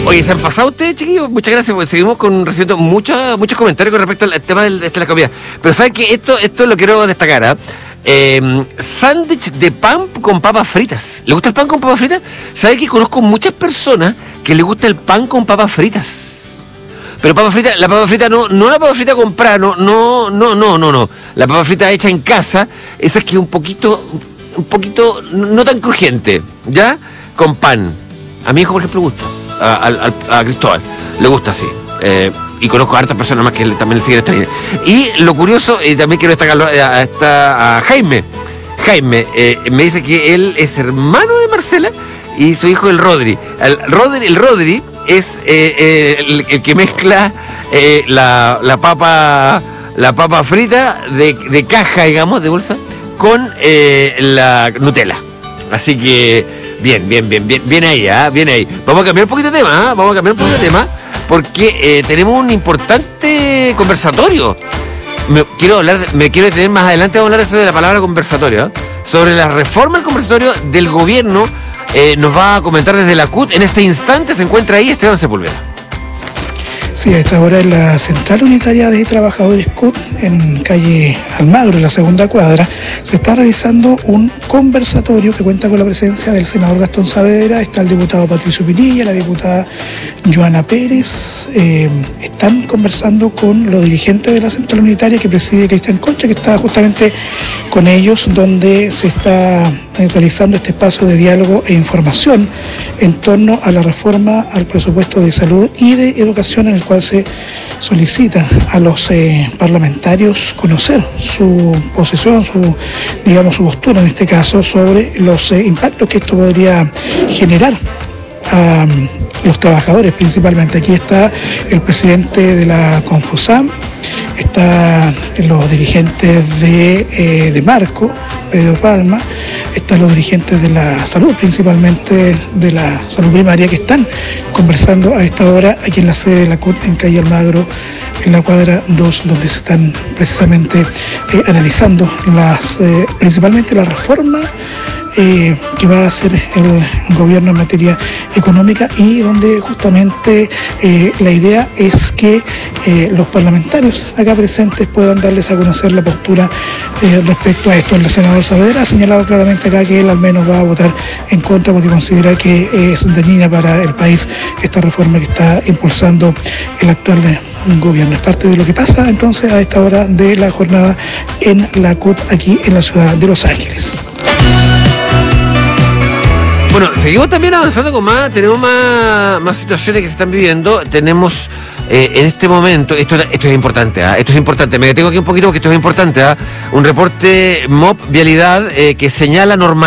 Oye, ¿se han pasado ustedes, chiquillos? Muchas gracias, porque seguimos recibiendo muchos comentarios con respecto al tema de la comida. Pero ¿saben qué? Esto lo quiero destacar, ¿ah? Sándwich de pan con papas fritas. ¿Le gusta el pan con papas fritas? ¿Sabe que conozco muchas personas que les gusta el pan con papas fritas? Pero papa frita, la papa frita no la papa frita comprada, no. La papa frita hecha en casa, esa es que un poquito, no tan crujiente, ¿ya? Con pan. A mi hijo, por ejemplo, le gusta. A Cristóbal le gusta así. Y conozco a hartas personas más que también le siguen esta línea. Y lo curioso, y también quiero destacarlo a Jaime. Jaime me dice que él es hermano de Marcela y su hijo el Rodri. El Rodri es el que mezcla la papa frita de caja, digamos, de bolsa, con la Nutella. Así que bien ahí, bien ahí. Vamos a cambiar un poquito de tema, porque tenemos un importante conversatorio. Me quiero detener más adelante, vamos a hablar de la palabra conversatorio, sobre la reforma del conversatorio del gobierno. Nos va a comentar desde la CUT. En este instante se encuentra ahí Esteban Sepúlveda. Sí, a esta hora en la Central Unitaria de Trabajadores CUT, en calle Almagro, en la segunda cuadra, se está realizando un conversatorio que cuenta con la presencia del senador Gastón Saavedra, está el diputado Patricio Pinilla, la diputada Joana Pérez. Están conversando con los dirigentes de la Central Unitaria que preside Cristian Concha, que está justamente con ellos, donde se está realizando este espacio de diálogo e información en torno a la reforma al presupuesto de salud y de educación, en el cual se solicita a los parlamentarios conocer su posición, su postura en este caso, sobre los impactos que esto podría generar a los trabajadores principalmente. Aquí está el presidente de la Confusam, están los dirigentes de Marco, Pedro Palma, están los dirigentes de la salud, principalmente de la salud primaria, que están conversando a esta hora aquí en la sede de la CUT, en calle Almagro, en la cuadra 2, donde se están precisamente analizando principalmente la reforma que va a hacer el gobierno en materia económica, y donde justamente la idea es que los parlamentarios acá presentes puedan darles a conocer la postura respecto a esto. El senador Saavedra ha señalado claramente acá que él al menos va a votar en contra, porque considera que es dañina para el país esta reforma que está impulsando el actual gobierno. Es parte de lo que pasa entonces a esta hora de la jornada en la CUT, aquí en la ciudad de Los Ángeles. Bueno, seguimos también avanzando con más, tenemos más situaciones que se están viviendo. Tenemos en este momento, esto es importante, me detengo aquí un poquito porque esto es importante, un reporte MOP Vialidad que señala normal